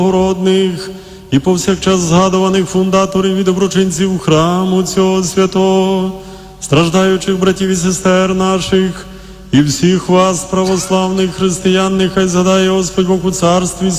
Родних і повсякчас згадуваних фундаторів і доброчинців храму цього святого, страждаючих братів і сестер наших, і всіх вас, православних християн, нехай згадає Господь Бог у царстві